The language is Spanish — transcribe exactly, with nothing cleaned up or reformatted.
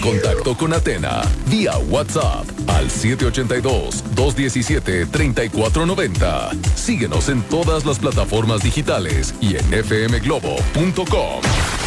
contacto con Atena vía WhatsApp al siete ocho dos, dos uno siete, tres cuatro nueve cero. Síguenos en todas las plataformas digitales y en f m globo punto com.